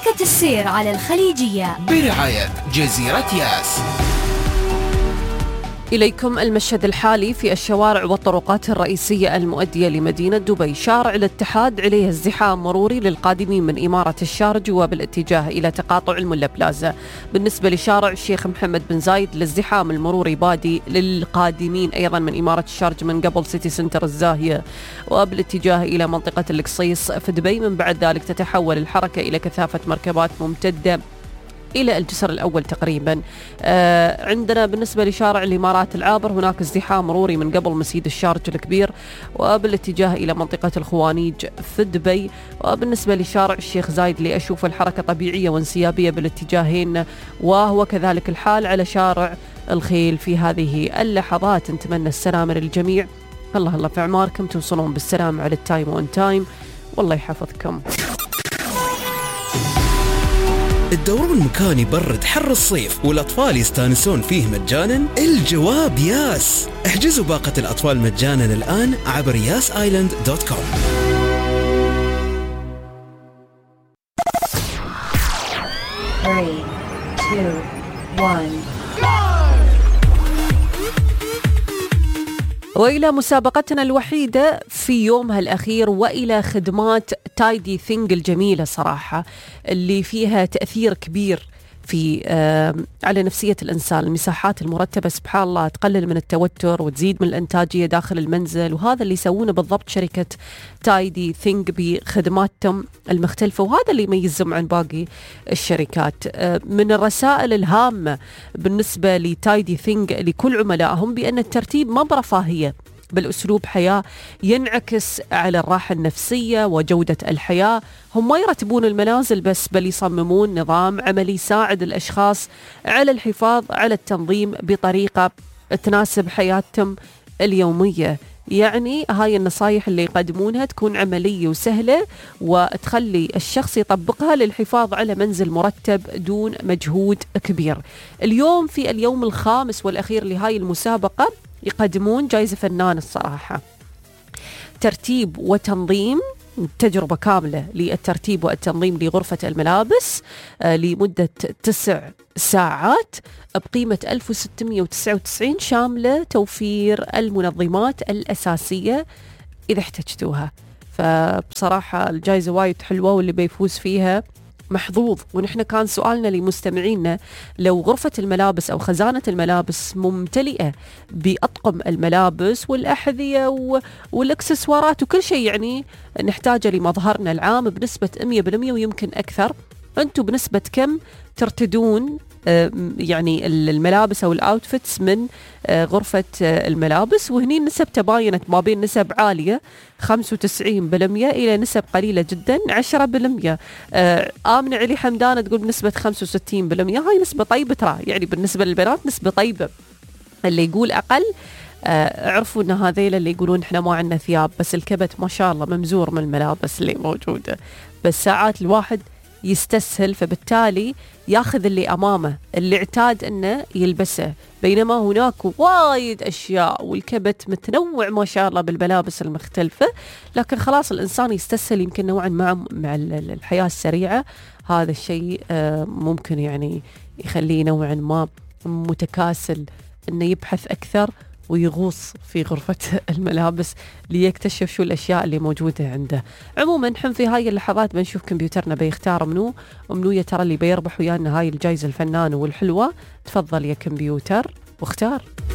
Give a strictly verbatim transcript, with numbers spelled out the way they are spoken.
حركة السير على الخليجية برعاية جزيرة ياس. إليكم المشهد الحالي في الشوارع والطرقات الرئيسية المؤدية لمدينة دبي. شارع الاتحاد عليه ازدحام مروري للقادمين من إمارة الشارجة وبالاتجاه إلى تقاطع الملا بلازا. بالنسبة لشارع الشيخ محمد بن زايد الازدحام المروري بادي للقادمين أيضا من إمارة الشارجة من قبل سيتي سنتر الزاهية وبالاتجاه إلى منطقة القصيص في دبي. من بعد ذلك تتحول الحركة إلى كثافة مركبات ممتدة إلى الجسر الأول تقريبا. آه عندنا بالنسبة لشارع الإمارات العابر هناك ازدحام مروري من قبل مسجد الشارجة الكبير وبالاتجاه إلى منطقة الخوانيج في دبي. وبالنسبة لشارع الشيخ زايد اللي أشوف الحركة طبيعية وانسيابية بالاتجاهين، وهو كذلك الحال على شارع الخيل في هذه اللحظات. نتمنى السلامة للجميع. الله الله في أعماركم توصلون بالسلام على التايم وان تايم، والله يحفظكم. الدورون مكان يبرد حر الصيف والأطفال يستانسون فيه مجانا؟ الجواب ياس. احجزوا باقة الأطفال مجانا الآن عبر ياس آيلاند دوت كوم. three, two, one. وإلى مسابقتنا الوحيدة في يومها الأخير وإلى خدمات تايدي ثينج الجميلة صراحة اللي فيها تأثير كبير في آه على نفسية الإنسان. المساحات المرتبة سبحان الله تقلل من التوتر وتزيد من الإنتاجية داخل المنزل، وهذا اللي يسوونه بالضبط شركة تايدي ثينج بخدماتهم المختلفة، وهذا اللي يميزهم عن باقي الشركات. آه من الرسائل الهامة بالنسبة لتايدي ثينج لكل عملائهم بأن الترتيب ما برفاهية بل أسلوب حياة ينعكس على الراحة النفسية وجودة الحياة. هم ما يرتبون المنازل بس بل يصممون نظام عملي يساعد الأشخاص على الحفاظ على التنظيم بطريقة تناسب حياتهم اليومية. يعني هاي النصايح اللي يقدمونها تكون عملية وسهلة وتخلي الشخص يطبقها للحفاظ على منزل مرتب دون مجهود كبير. اليوم في اليوم الخامس والأخير لهاي المسابقة يقدمون جائزة فنان الصراحة، ترتيب وتنظيم، تجربة كاملة للترتيب والتنظيم لغرفة الملابس آه لمدة تسع ساعات بقيمة ألف وستمئة وتسعة وتسعين شاملة توفير المنظمات الأساسية إذا احتجتوها. فبصراحة الجائزة وايد حلوة واللي بيفوز فيها محظوظ. ونحن كان سؤالنا لمستمعينا لو غرفة الملابس أو خزانة الملابس ممتلئة بأطقم الملابس والأحذية والإكسسوارات وكل شيء يعني نحتاجه لمظهرنا العام بنسبة مية بالمية ويمكن أكثر، أنتم بنسبة كم ترتدون يعني الملابس أو الأوتفيتس من غرفة الملابس؟ وهني النسب تباينت ما بين نسب عالية خمسة وتسعين بالمئة إلى نسب قليلة جدا عشرة بالمئة. آمنة علي حمدان تقول بنسبة خمسة وستين بالمئة، هاي نسبة طيبة ترى، يعني بالنسبة للبنات نسبة طيبة. اللي يقول أقل اعرفوا ان هذيل اللي يقولون احنا ما عندنا ثياب بس الكبت ما شاء الله ممزور من الملابس اللي موجودة، بس ساعات الواحد يستسهل فبالتالي ياخذ اللي أمامه اللي اعتاد أنه يلبسه، بينما هناك وايد أشياء والكبت متنوع ما شاء الله بالملابس المختلفة، لكن خلاص الإنسان يستسهل يمكن نوعا مع مع الحياة السريعة. هذا الشيء ممكن يعني يخليه نوعا ما متكاسل أنه يبحث أكثر ويغوص في غرفة الملابس ليكتشف شو الأشياء اللي موجودة عنده. عموما نحن في هاي اللحظات بنشوف كمبيوترنا بيختار منو ومنو يا ترى اللي بيربح ويانا هاي الجائزة الفنانة والحلوة. تفضل يا كمبيوتر واختار.